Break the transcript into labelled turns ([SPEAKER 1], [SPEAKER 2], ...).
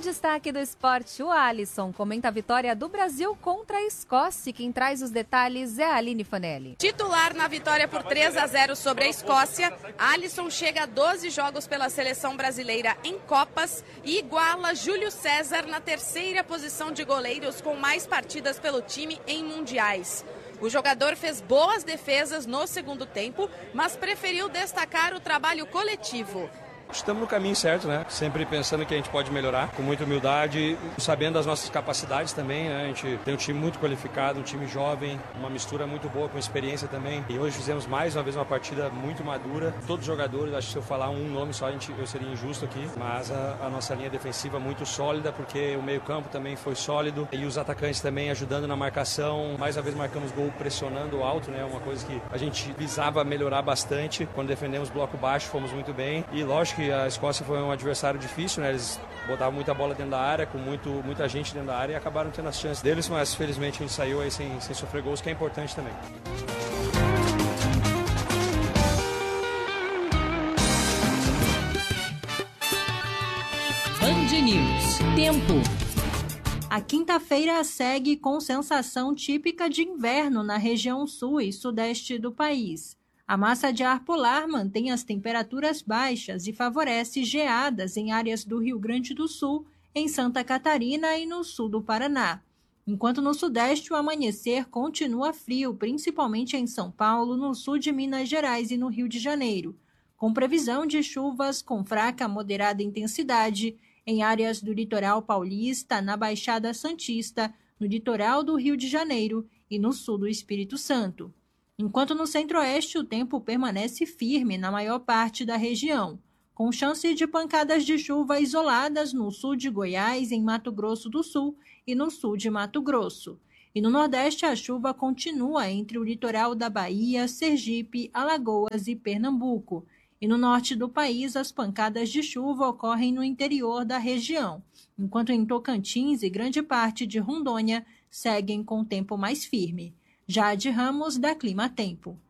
[SPEAKER 1] destaque do esporte, o Alisson comenta a vitória do Brasil contra a Escócia. Quem traz os detalhes é a Aline Fanelli.
[SPEAKER 2] Titular na vitória por 3-0 sobre a Escócia, Alisson chega a 12 jogos pela seleção brasileira em Copas e iguala Júlio César na terceira posição de goleiros com mais partidas pelo time em mundiais. O jogador fez boas defesas no segundo tempo, mas preferiu destacar o trabalho coletivo.
[SPEAKER 3] Estamos no caminho certo, né? Sempre pensando que a gente pode melhorar, com muita humildade, sabendo das nossas capacidades também, né? A gente tem um time muito qualificado, um time jovem, uma mistura muito boa com experiência também. E hoje fizemos mais uma vez uma partida muito madura. Todos os jogadores, acho que se eu falar um nome só, eu seria injusto aqui, mas a nossa linha defensiva muito sólida, porque o meio-campo também foi sólido e os atacantes também ajudando na marcação. Mais uma vez marcamos gol pressionando alto, né? Uma coisa que a gente visava melhorar bastante. Quando defendemos bloco baixo, fomos muito bem. E lógico que a Escócia foi um adversário difícil, né? Eles botavam muita bola dentro da área, com muita gente dentro da área e acabaram tendo as chances deles, mas felizmente a gente saiu aí sem sofrer gols, que é importante também.
[SPEAKER 4] Band News. Tempo.
[SPEAKER 5] A quinta-feira segue com sensação típica de inverno na região sul e sudeste do país. A massa de ar polar mantém as temperaturas baixas e favorece geadas em áreas do Rio Grande do Sul, em Santa Catarina e no sul do Paraná. Enquanto no sudeste o amanhecer continua frio, principalmente em São Paulo, no sul de Minas Gerais e no Rio de Janeiro, com previsão de chuvas com fraca a moderada intensidade em áreas do litoral paulista, na Baixada Santista, no litoral do Rio de Janeiro e no sul do Espírito Santo. Enquanto no centro-oeste o tempo permanece firme na maior parte da região, com chance de pancadas de chuva isoladas no sul de Goiás, em Mato Grosso do Sul e no sul de Mato Grosso. E no nordeste a chuva continua entre o litoral da Bahia, Sergipe, Alagoas e Pernambuco. E no norte do país as pancadas de chuva ocorrem no interior da região, enquanto em Tocantins e grande parte de Rondônia seguem com tempo mais firme. Jade Ramos, da Clima Tempo.